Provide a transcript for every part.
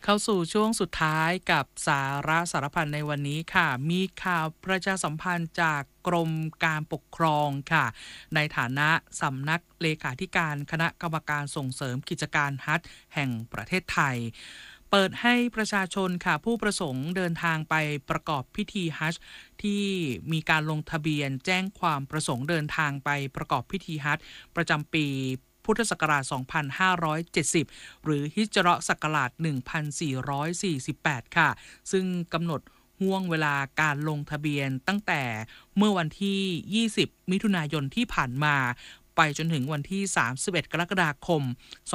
เข้าสู่ช่วงสุดท้ายกับสาระสารพันในวันนี้ค่ะมีข่าวประชาสัมพันธ์จากกรมการปกครองค่ะในฐานะสำนักเลขาธิการคณะกรรมการส่งเสริมกิจการฮัจญ์แห่งประเทศไทยเปิดให้ประชาชนค่ะผู้ประสงค์เดินทางไปประกอบพิธีฮัจญ์ที่มีการลงทะเบียนแจ้งความประสงค์เดินทางไปประกอบพิธีฮัจญ์ประจำปีพุทธศักราช 2570 หรือฮิจเราะห์ศักราช 1448 ค่ะ ซึ่งกำหนดห่วงเวลาการลงทะเบียนตั้งแต่เมื่อวันที่ 20 มิถุนายนที่ผ่านมาไปจนถึงวันที่ 31 กรกฎาคม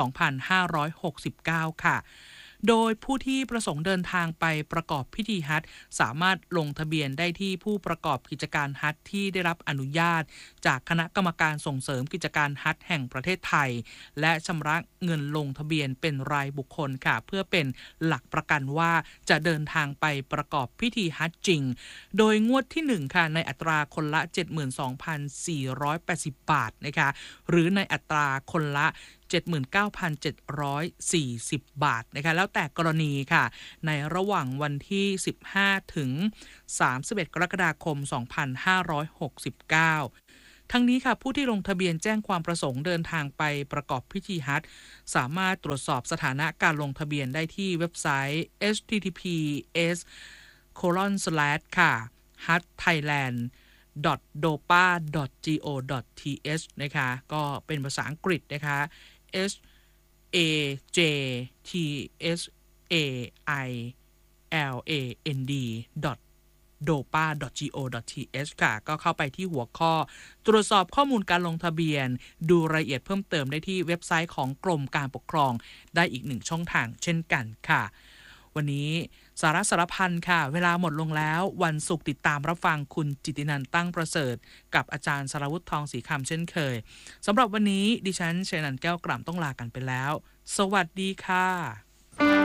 2569 ค่ะ โดยผู้ที่ประสงค์เดินทางไปประกอบพิธีฮัจญ์สามารถลงทะเบียนได้ที่ผู้ประกอบกิจการฮัจญ์ที่ได้รับอนุญาตจากคณะกรรมการส่งเสริมกิจการฮัจญ์แห่งประเทศไทยและชำระเงินลงทะเบียนเป็นรายบุคคลค่ะเพื่อเป็นหลักประกันว่าจะเดินทางไปประกอบพิธีฮัจญ์จริงโดยงวดที่1ค่ะในอัตราคนละ 72,480 บาทนะคะหรือในอัตราคนละ79,740 บาทนะคะแล้วแต่กรณีค่ะในระหว่างวันที่ 15 ถึง 31 กรกฎาคม 2569 ทั้งนี้ค่ะผู้ที่ลงทะเบียนแจ้งความประสงค์เดินทางไปประกอบพิธีฮัจญ์สามารถตรวจสอบสถานะการลงทะเบียนได้ที่เว็บไซต์ https:// ค่ะ hajthailand.dopa.go.th นะคะก็เป็นภาษาอังกฤษนะคะ hajthailand.dopa.go.th ค่ะก็เข้าไปที่หัวข้อตรวจสอบข้อมูลการลงทะเบียนดูรายละเอียดเพิ่มเติมได้ที่เว็บไซต์ของกรมการปกครองได้อีก1ช่องทางเช่นกันค่ะวันนี้สาระสารพันค่ะเวลาหมดลงแล้ววันศุกร์ติดตามรับฟังคุณจิตตินันท์ตั้งประเสริฐกับอาจารย์สรวุฒิทองศรีคำเช่นเคยสำหรับวันนี้ดิฉันชัยนันท์แก้วกล่ำต้องลากันไปแล้วสวัสดีค่ะ